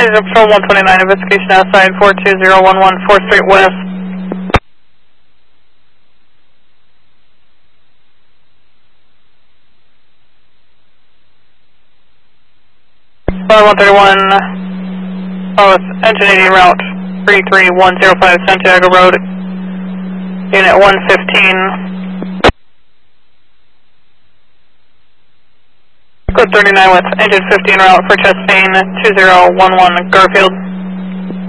Engine Patrol 129, investigation outside 42011 4th Street West. 131, oh, it's engine 80 route 33105 Santiago Road, unit 115. Code 39 with engine 15 route for Chastain 2011 Garfield.